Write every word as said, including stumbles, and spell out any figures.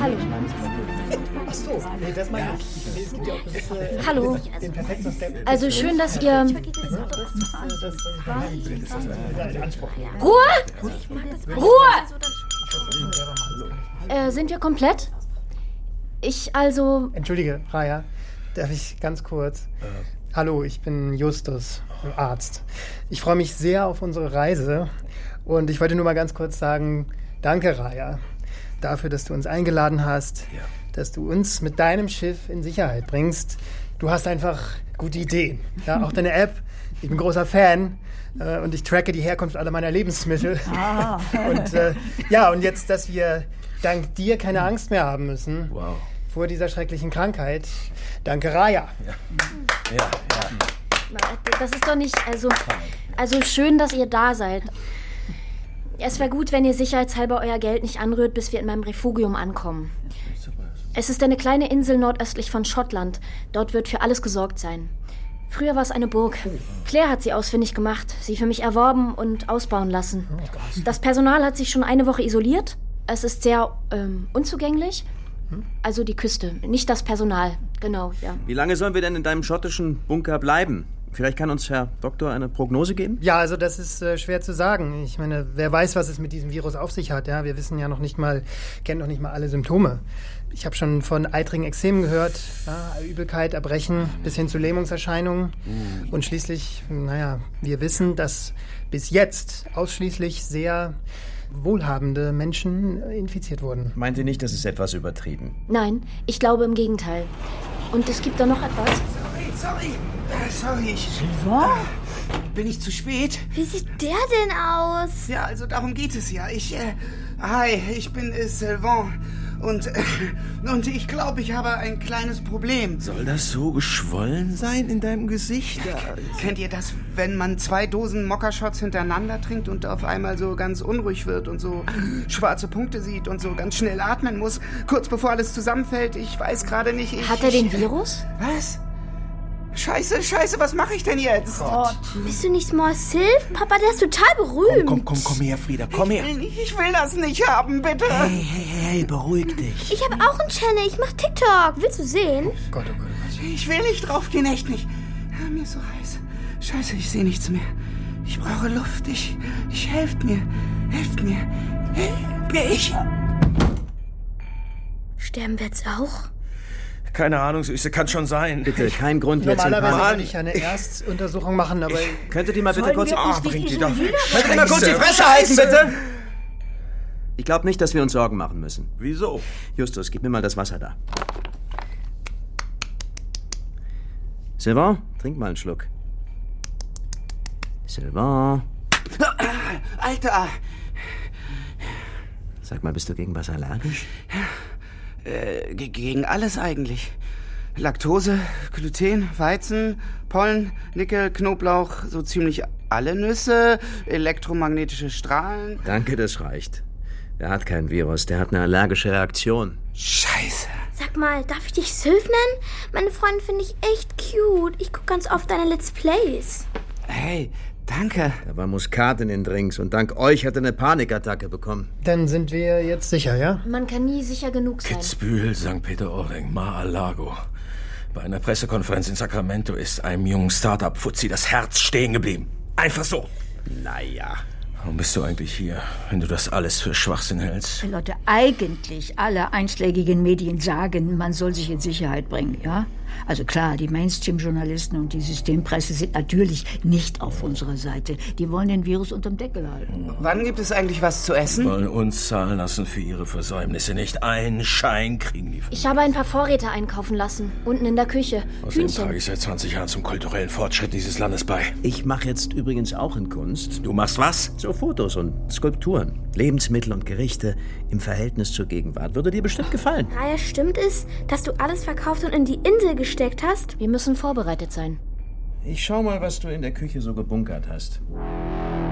Hallo. Ach so, nee, das meine ich. Es gibt ja auch das, äh, Hallo. Den, den perfekten Step. Also schön, dass ihr... Ruhe! Ruhe! Äh, sind wir komplett? Ich also... Entschuldige, Raya, darf ich ganz kurz? Äh. Hallo, ich bin Justus, Arzt. Ich freue mich sehr auf unsere Reise und ich wollte nur mal ganz kurz sagen, danke, Raya, dafür, dass du uns eingeladen hast, ja. dass du uns mit deinem Schiff in Sicherheit bringst. Du hast einfach gute Ideen. Ja, auch deine App, ich bin großer Fan äh, und ich tracke die Herkunft aller meiner Lebensmittel. Ah. Und äh, ja, und jetzt, dass wir dank dir keine Angst mehr haben müssen. Wow. Vor dieser schrecklichen Krankheit. Danke, Raya. Ja. Ja, ja. Das ist doch nicht, also, also schön, dass ihr da seid. Es wäre gut, wenn ihr sicherheitshalber euer Geld nicht anrührt, bis wir in meinem Refugium ankommen. Es ist eine kleine Insel nordöstlich von Schottland. Dort wird für alles gesorgt sein. Früher war es eine Burg. Claire hat sie ausfindig gemacht, sie für mich erworben und ausbauen lassen. Das Personal hat sich schon eine Woche isoliert. Es ist sehr ähm, unzugänglich. Also die Küste, nicht das Personal. Genau, ja. Wie lange sollen wir denn in deinem schottischen Bunker bleiben? Vielleicht kann uns Herr Doktor eine Prognose geben? Ja, also das ist äh, schwer zu sagen. Ich meine, wer weiß, was es mit diesem Virus auf sich hat. Ja, wir wissen ja noch nicht mal, kennen noch nicht mal alle Symptome. Ich habe schon von eitrigen Ekzemen gehört, ja, Übelkeit, Erbrechen bis hin zu Lähmungserscheinungen. Mhm. Und schließlich, naja, wir wissen, dass bis jetzt ausschließlich sehr wohlhabende Menschen infiziert wurden. Meint ihr nicht, das ist etwas übertrieben? Nein, ich glaube im Gegenteil. Und es gibt da noch etwas. Sorry, sorry. Äh, sorry, ich... Sylvain? Äh, bin ich zu spät? Wie sieht der denn aus? Ja, also darum geht es ja. Ich, äh... Hi, ich bin äh, Sylvain. Und, äh, und ich glaube, ich habe ein kleines Problem. Soll das so geschwollen sein in deinem Gesicht? Ja, kennt ihr das, wenn man zwei Dosen Mokka-Shots hintereinander trinkt und auf einmal so ganz unruhig wird und so schwarze Punkte sieht und so ganz schnell atmen muss, kurz bevor alles zusammenfällt? Ich weiß gerade nicht. Ich, Hat er den ich, Virus? Was? Scheiße, scheiße, was mache ich denn jetzt? Gott. Bist du nicht Small Sylph? Papa, der ist total berühmt. Komm, komm, komm, komm her, Frieda, komm ich her. Will nicht, ich will das nicht haben, bitte. Hey, hey, hey, beruhig dich. Ich habe auch einen Channel, ich mach TikTok. Willst du sehen? Oh Gott, oh Gott, oh Gott. Ich will nicht draufgehen, echt nicht. Mir ist so heiß. Scheiße, ich sehe nichts mehr. Ich brauche Luft. Ich, ich helft mir. Helft mir. Helft mir, ich. Sterben wir jetzt auch? Keine Ahnung, Süße, kann schon sein. Bitte, kein Grund jetzt. Normalerweise würde ich eine Erstuntersuchung machen, aber... Könntet ihr mal bitte kurz... Ah, bringt die doch... Könnt ihr mal kurz die Fresse halten, bitte? Ich glaube nicht, dass wir uns Sorgen machen müssen. Wieso? Justus, gib mir mal das Wasser da. Sylvain, trink mal einen Schluck. Sylvain. Alter! Sag mal, bist du gegen was allergisch? Äh, gegen alles eigentlich. Laktose, Gluten, Weizen, Pollen, Nickel, Knoblauch, so ziemlich alle Nüsse, elektromagnetische Strahlen. Danke, das reicht. Der hat kein Virus, der hat eine allergische Reaktion. Scheiße. Sag mal, darf ich dich Sylph nennen? Meine Freundin finde ich echt cute. Ich gucke ganz oft deine Let's Plays. Hey, danke. Da war Muskat in den Drinks und dank euch hat er eine Panikattacke bekommen. Dann sind wir jetzt sicher, ja? Man kann nie sicher genug sein. Kitzbühel, Sankt Peter-Ording, Mar-a-Lago. Bei einer Pressekonferenz in Sacramento ist einem jungen Start-up-Fuzzi das Herz stehen geblieben. Einfach so. Naja. Warum bist du eigentlich hier, wenn du das alles für Schwachsinn hältst? Wenn Leute eigentlich alle einschlägigen Medien sagen, man soll sich in Sicherheit bringen, ja? Also klar, die Mainstream-Journalisten und die Systempresse sind natürlich nicht auf unserer Seite. Die wollen den Virus unterm Deckel halten. Wann gibt es eigentlich was zu essen? Wollen uns zahlen lassen für ihre Versäumnisse. Nicht einen Schein kriegen die von. Ich habe ein paar Vorräte einkaufen lassen. Unten in der Küche. Außerdem Hühnchen. trage ich seit zwanzig Jahren zum kulturellen Fortschritt dieses Landes bei. Ich mache jetzt übrigens auch in Kunst. Du machst was? So Fotos und Skulpturen. Lebensmittel und Gerichte im Verhältnis zur Gegenwart. Würde dir bestimmt gefallen. Raya, stimmt es, dass du alles verkauft und in die Insel gesteckt hast? Wir müssen vorbereitet sein. Ich schau mal, was du in der Küche so gebunkert hast.